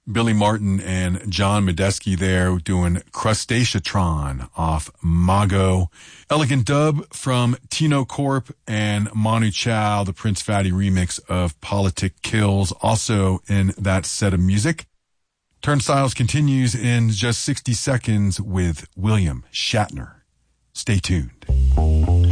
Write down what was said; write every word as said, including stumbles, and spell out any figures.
Billy Martin and John Medeski there doing Crustaceatron off Mago. Elegant dub from Tino Corp and Manu Chao, the Prince Fatty remix of Politic Kills, also in that set of music. Turnstiles continues in just sixty seconds with William Shatner. Stay tuned.